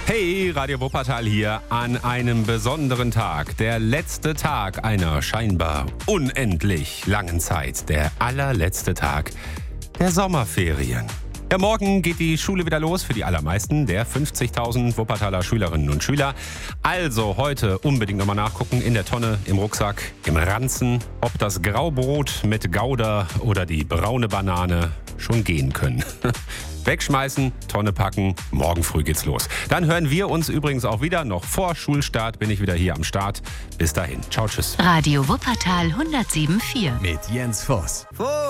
Hey, Radio Wuppertal hier an einem besonderen Tag. Der letzte Tag einer scheinbar unendlich langen Zeit. Der allerletzte Tag der Sommerferien. Ja, morgen geht die Schule wieder los für die allermeisten der 50.000 Wuppertaler Schülerinnen und Schüler. Also heute unbedingt nochmal nachgucken in der Tonne, im Rucksack, im Ranzen, ob das Graubrot mit Gouda oder die braune Banane schon gehen können. Wegschmeißen, Tonne packen, morgen früh geht's los. Dann hören wir uns übrigens auch wieder. Noch vor Schulstart bin ich wieder hier am Start. Bis dahin. Ciao, tschüss. Radio Wuppertal 107,4 mit Jens Voss.